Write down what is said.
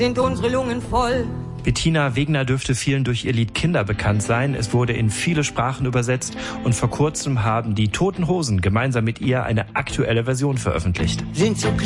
sind unsere Lungen voll. Bettina Wegner dürfte vielen durch ihr Lied Kinder bekannt sein. Es wurde in viele Sprachen übersetzt und vor kurzem haben die Toten Hosen gemeinsam mit ihr eine aktuelle Version veröffentlicht. Sind so